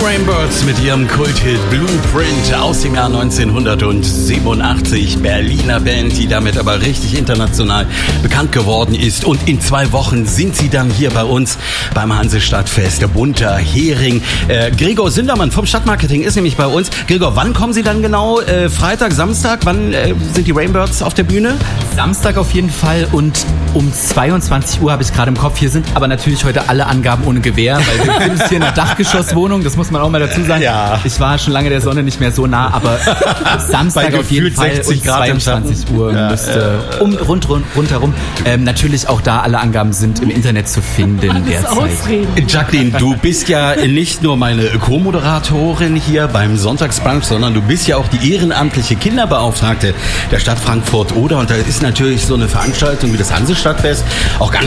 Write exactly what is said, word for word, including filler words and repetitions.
Rainbirds mit ihrem Kulthit Blueprint aus dem Jahr neunzehnhundertsiebenundachtzig. Berliner Band, die damit aber richtig international bekannt geworden ist. Und in zwei Wochen sind sie dann hier bei uns beim Hansestadtfest. Der bunter Hering. Äh, Gregor Sindermann vom Stadtmarketing ist nämlich bei uns. Gregor, wann kommen Sie dann genau? Äh, Freitag, Samstag? Wann äh, sind die Rainbirds auf der Bühne? Samstag auf jeden Fall und um zweiundzwanzig Uhr habe ich gerade im Kopf. Hier sind aber natürlich heute alle Angaben ohne Gewähr, weil wir befinden uns hier in einer Dachgeschosswohnung. Das muss man auch mal dazu sagen. Ja. Ich war schon lange der Sonne nicht mehr so nah, aber Samstag auf jeden Fall um zweiundzwanzig Uhr ja, müsste ja. um rund, rund rundherum. Ähm, natürlich auch da alle Angaben sind im Internet zu finden derzeit. Jacqueline, du bist ja nicht nur meine Co-Moderatorin hier beim Sonntagsbrunch, sondern du bist ja auch die ehrenamtliche Kinderbeauftragte der Stadt Frankfurt-Oder. Und da ist natürlich so eine Veranstaltung wie das Hansestadtfest auch ganz